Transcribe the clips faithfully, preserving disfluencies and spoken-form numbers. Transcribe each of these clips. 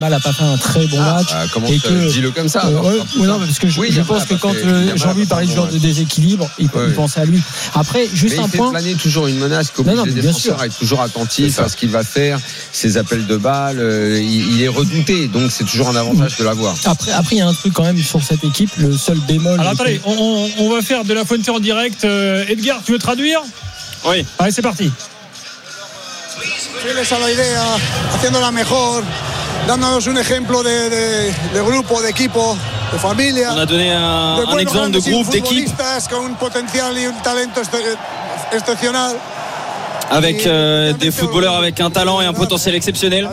n'a pas fait un très bon ah, match. Ah, comment et ça, que, dis-le comme ça. Euh, alors, ouais, ouais, non, parce que je, oui, je pense que quand fait, euh, Jean-Louis parlait du genre de déséquilibre, il, ouais. il pensait à lui. Après, juste mais un il point. fait planer toujours une menace qu'oblige les défenseurs à être toujours attentifs à ce qu'il va faire, ses appels de balles. Euh, il, il est redouté, donc c'est toujours un avantage de l'avoir. Après, après, il y a un truc quand même sur cette équipe, le seul bémol. Alors attendez, que... on, on va faire de la Fuente en direct. Euh, Edgar, tu veux traduire? Oui. Allez, c'est parti. Fiel a la idea, haciéndola mejor, dándonos un ejemplo de, de, de grupo, de equipo, de familia. On a donné un, de un exemple de groupe, d'équipe. Con un potential y un talento excepcional. Avec euh, des footballeurs avec un talent et un potentiel exceptionnel.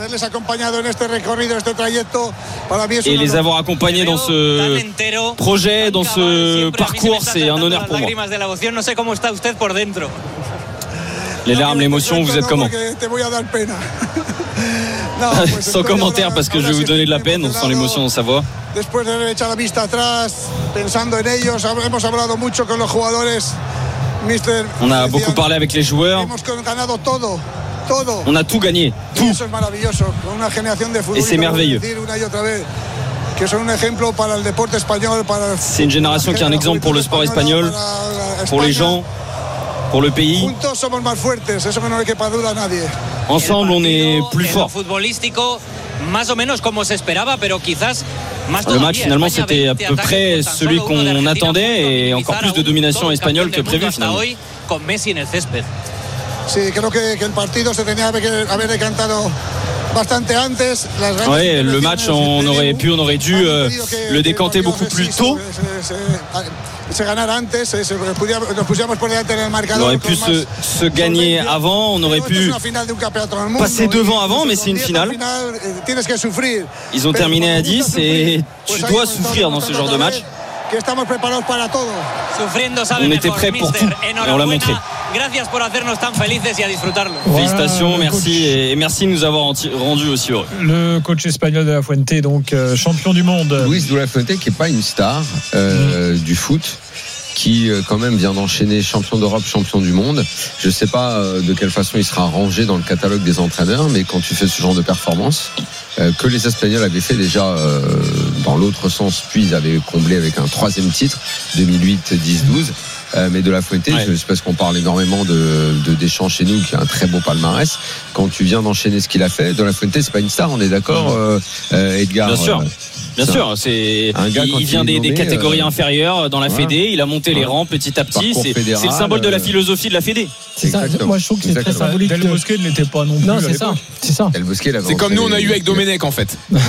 Et les avoir accompagnés dans ce projet, dans ce parcours, c'est un honneur pour moi. Les larmes, l'émotion, vous êtes comment? Sans commentaire parce que je vais vous donner de la peine, on sent l'émotion dans sa voix. On a beaucoup parlé avec les joueurs. On a tout gagné, tout. Et c'est merveilleux. C'est une génération qui est un exemple pour le sport espagnol, pour les gens, pour le pays. Ensemble, on est plus fort. Le match finalement c'était à peu près celui qu'on attendait et encore plus de domination espagnole que prévu finalement. Oui, le match on aurait pu, on aurait dû euh, le décanter beaucoup plus tôt. On aurait pu se, se gagner avant, on aurait pu passer devant avant, mais c'est une finale. Ils ont terminé à dix et tu dois souffrir dans ce genre de match. On était prêts pour tout et on l'a montré. Félicitations, merci et merci de nous avoir rendu aussi heureux. Le coach espagnol de la Fuente, donc euh, champion du monde. Luis de la Fuente, qui n'est pas une star euh, mmh. du foot, qui euh, quand même vient d'enchaîner champion d'Europe, champion du monde. Je ne sais pas euh, de quelle façon il sera rangé dans le catalogue des entraîneurs, mais quand tu fais ce genre de performance, euh, que les Espagnols avaient fait déjà euh, dans l'autre sens, puis ils avaient comblé avec un troisième titre, deux mille huit dix douze. Euh, mais de la Fuente, ouais. je, parce qu'on parle énormément de, de Deschamps chez nous, qui a un très beau palmarès. Quand tu viens d'enchaîner ce qu'il a fait, de la Fuente, c'est pas une star, on est d'accord, euh, euh, Edgar? Bien sûr. Euh, Bien c'est sûr, c'est un gars, il vient des, nommé, des catégories euh, inférieures dans la voilà. Fédé, il a monté les rangs petit à petit, c'est, c'est le symbole de la philosophie de la Fédé. C'est ça, moi je trouve que c'est très symbolique. Del Bosque ne l'était pas non plus. Non, c'est ça, c'est ça. C'est comme nous on a eu avec Domenech en fait. Non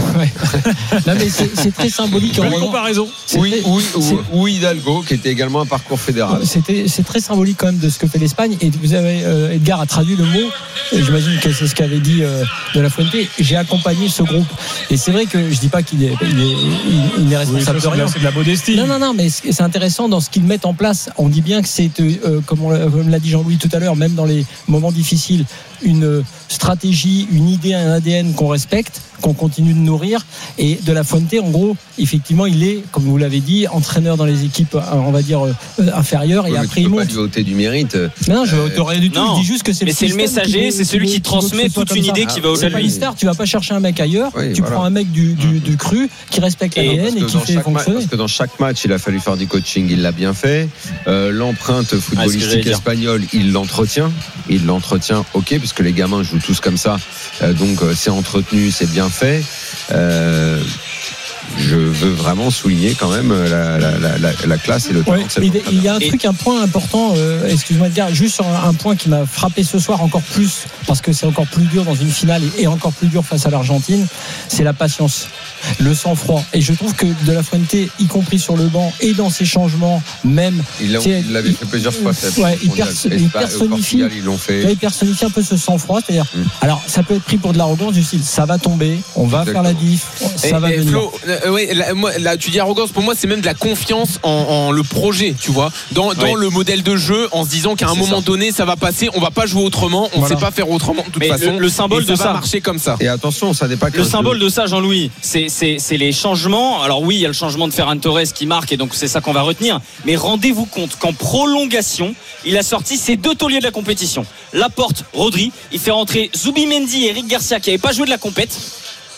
mais c'est, c'est très symbolique. Belle comparaison. Oui, oui, ou Hidalgo qui était également un parcours fédéral. C'était, c'est très symbolique quand même de ce que fait l'Espagne. Et vous avez euh, Edgar a traduit le mot. Et j'imagine que c'est ce qu'avait dit euh, de la Fuente. J'ai accompagné ce groupe. Et c'est vrai que je dis pas qu'il est, il est, il, il est responsable oui, de rien. C'est de la modestie. Non, non, non, mais c'est intéressant dans ce qu'ils mettent en place. On dit bien que c'est, euh, comme, on l'a, comme l'a dit Jean-Louis tout à l'heure, même dans les moments difficiles, une stratégie, une idée, un A D N qu'on respecte, qu'on continue de nourrir. Et de la Fuente, en gros, effectivement, il est, comme vous l'avez dit, entraîneur dans les équipes, on va dire, inférieures. Et oui, après, il monte. Pas lui ôter du mérite. Non, je ne ôte rien du tout. Non, je dis juste que c'est mais le c'est le messager, veut, c'est celui qui, qui transmet toute une idée ça. qui va au-delà de lui. C'est pas une star, tu vas pas chercher un mec ailleurs. Oui, tu voilà. prends un mec du, du, du cru qui respecte l'A D N et, et qui fait fonctionner. Ma- parce que dans chaque match, il a fallu faire du coaching, il l'a bien fait. Euh, l'empreinte footballistique ah, espagnole, il l'entretient. Il l'entretient, ok, parce que les gamins jouent tous comme ça. Euh, donc euh, c'est entretenu, c'est bien fait. Euh, je veux vraiment souligner quand même la, la, la, la classe et le talent. Ouais, il y a un truc, un point important, euh, excuse-moi de dire, juste sur un, un point qui m'a frappé ce soir encore plus, parce que c'est encore plus dur dans une finale et, et encore plus dur face à l'Argentine, c'est la patience, le sang-froid. Et je trouve que de la Fuente, y compris sur le banc et dans ses changements, même. Il, il l'avait fait plusieurs fois. Ouais, il, perso- il personnifie, ils l'ont fait. il personnifie un peu ce sang-froid, c'est-à-dire, mm. alors ça peut être pris pour de l'arrogance du style, ça va tomber, on va Exactement. faire la diff, ça et, va et venir. Flo, euh, ouais, là, moi, là, tu dis arrogance, pour moi c'est même de la confiance en, en le projet, tu vois, dans, dans oui. le modèle de jeu, en se disant qu'à un c'est moment ça. donné ça va passer, on va pas jouer autrement, on voilà. sait pas faire autrement de toute Mais façon. Le, le symbole ça de va ça marcher comme ça. Et attention, ça n'est pas que le symbole de ça, Jean-Louis. C'est, c'est, c'est les changements. Alors oui, il y a le changement de Ferran Torres qui marque et donc c'est ça qu'on va retenir. Mais rendez-vous compte qu'en prolongation, il a sorti ses deux tauliers de la compétition. Laporte, Rodri, il fait rentrer Zubimendi et Eric Garcia qui n'avaient pas joué de la compète.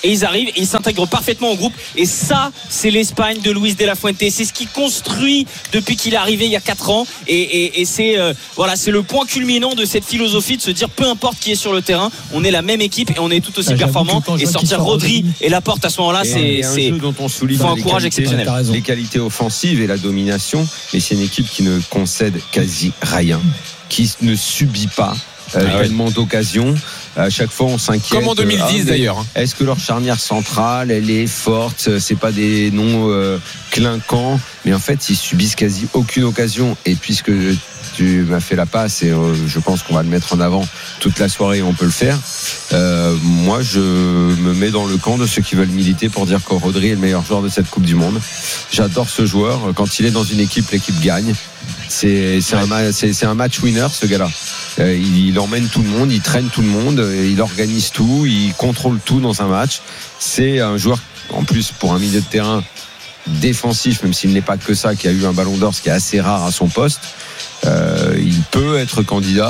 et ils arrivent et ils s'intègrent parfaitement au groupe. Et ça, c'est l'Espagne de Luis de la Fuente. C'est ce qu'il construit depuis qu'il est arrivé il y a quatre ans. Et, et, et c'est euh, voilà, c'est le point culminant de cette philosophie de se dire peu importe qui est sur le terrain, on est la même équipe et on est tout aussi ah, performant. Et sortir Rodri et Laporte à ce moment-là, c'est, c'est un jeu dont on souligne faut un courage qualités, exceptionnel. Les qualités offensives et la domination, mais c'est une équipe qui ne concède quasi rien, qui ne subit pas euh, ah, tellement ouais. d'occasions. À chaque fois, on s'inquiète. Comme en deux mille dix ah, d'ailleurs. Est-ce que leur charnière centrale, elle est forte? C'est pas des noms euh, clinquants, mais en fait, ils subissent quasi aucune occasion. Et puisque tu m'as fait la passe, et euh, je pense qu'on va le mettre en avant toute la soirée, on peut le faire. Euh, moi, je me mets dans le camp de ceux qui veulent militer pour dire que Rodri est le meilleur joueur de cette Coupe du Monde. J'adore ce joueur. Quand il est dans une équipe, l'équipe gagne. C'est, c'est, ouais. un, c'est, c'est un match winner, ce gars-là. Euh, il, il emmène tout le monde, il traîne tout le monde, il organise tout, il contrôle tout dans un match. C'est un joueur, en plus, pour un milieu de terrain défensif, même s'il n'est pas que ça, qui a eu un ballon d'or, ce qui est assez rare à son poste. Euh, il peut être candidat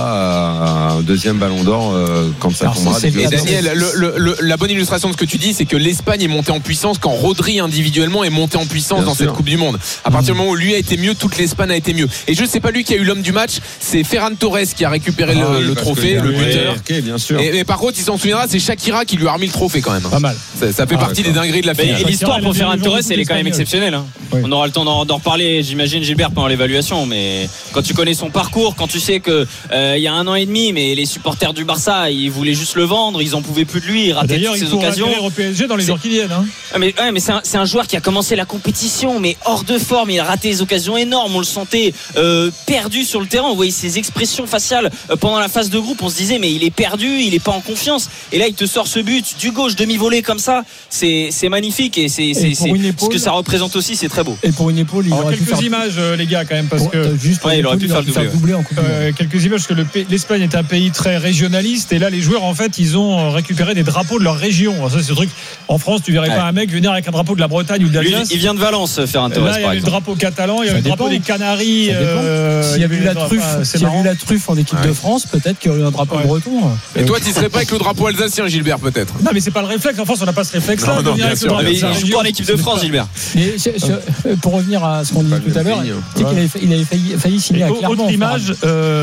à un deuxième ballon d'or euh, quand ça tombera. Et Daniel, le, le, le, la bonne illustration de ce que tu dis, c'est que l'Espagne est montée en puissance quand Rodri individuellement est monté en puissance Bien dans sûr. cette Coupe du Monde. À partir mmh. du moment où lui a été mieux, toute l'Espagne a été mieux. Et je sais pas lui qui a eu l'homme du match, c'est Ferran Torres qui a récupéré ah, le, le trophée, le buteur. Okay, bien sûr. Et, mais par contre, il s'en souviendra, c'est Shakira qui lui a remis le trophée quand même. Pas mal. Ça, ça fait ah, partie d'accord. des dingueries de la finale. Et l'histoire pour Ferran Torres, elle est quand même exceptionnelle. Hein. Oui. On aura le temps d'en, d'en reparler, j'imagine, Gilbert, pendant l'évaluation. Mais quand tu connais son parcours, quand tu sais que euh, il y a un an et demi, mais les supporters du Barça, ils voulaient juste le vendre, ils en pouvaient plus de lui, il ratait toutes ses occasions. D'ailleurs, il faut au P S G dans les jours qui viennent. Hein. Ah, mais, ouais, mais c'est un, c'est un joueur qui a commencé la compétition, mais hors de forme. Il a raté des occasions énormes. On le sentait euh, perdu sur le terrain. On voyait ses expressions faciales euh, pendant la phase de groupe. On se disait, mais il est perdu, il est pas en confiance. Et là, il te sort ce but du gauche demi-volée comme ça. C'est, c'est magnifique et c'est, c'est, et c'est épaule, ce que ça représente aussi. C'est très beau. Et pour une épaule, il Alors, aurait quelques pu faire... images, euh, les gars, quand même, parce pour, que juste ouais, il aurait pu faire le doubler en Coupe du Monde. Euh, quelques images, parce que le, l'Espagne est un pays très régionaliste et là les joueurs en fait ils ont récupéré des drapeaux de leur région. Alors, ça c'est ce truc, en France tu verrais ouais. pas un mec venir avec un drapeau de la Bretagne ou de l'Alsace. Lui, il vient de Valence, Ferran Torres. Là il y a le drapeau catalan, il y a le drapeau des Canaries. Euh, s'il y avait eu la truffe, s'il y avait eu la truffe en équipe ouais. de France, peut-être qu'il y aurait eu un drapeau ouais. breton. Et toi tu serais pas avec le drapeau alsacien, Gilbert, peut-être? Non mais c'est pas le réflexe, en France on n'a pas ce réflexe là. Non, non, bien sûr. Mais il joue pas en équipe de France, Gilbert. Mais pour revenir à ce qu'on disait tout à l'heure, tu sais qu'il avait il avait failli signer à Clermont. Autre image,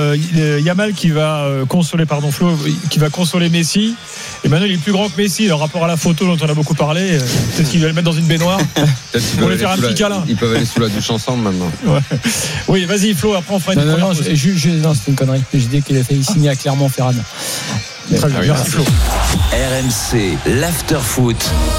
Yamal qui va consoler, pardon Flo, qui va consoler Messi. Et maintenant il est plus grand que Messi. Le rapport à la photo dont on a beaucoup parlé, peut-être qu'il va le mettre dans une baignoire pour lui faire un petit câlin. Ils peuvent aller sous la douche ensemble maintenant. Ouais. Oui, vas-y Flo, après on fera une non, première non, non, je, je, non, c'est une connerie. J'ai dit qu'il a failli signer à Clermont, Ferran. Très bien, merci Flo. R M C, l'after-foot.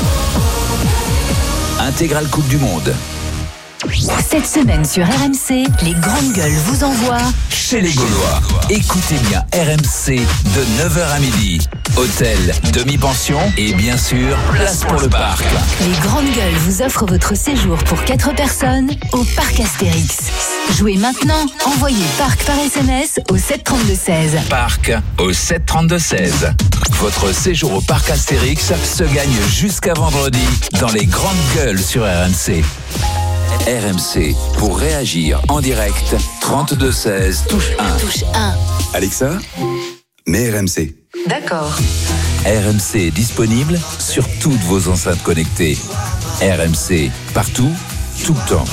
Intégrale Coupe du Monde. Cette semaine sur R M C, les grandes gueules vous envoient chez les Gaulois. Écoutez bien R M C de neuf heures à midi. Hôtel, demi-pension et bien sûr, place pour le parc. Les grandes gueules vous offrent votre séjour pour quatre personnes au parc Astérix. Jouez maintenant, envoyez parc par S M S au sept trente-deux seize. Parc au sept trente-deux seize. Votre séjour au parc Astérix se gagne jusqu'à vendredi dans les grandes gueules sur R M C. R M C, pour réagir en direct, trente-deux seize, touche un. Touche un. Alexa, mets R M C. D'accord. R M C est disponible sur toutes vos enceintes connectées. R M C, partout, tout le temps.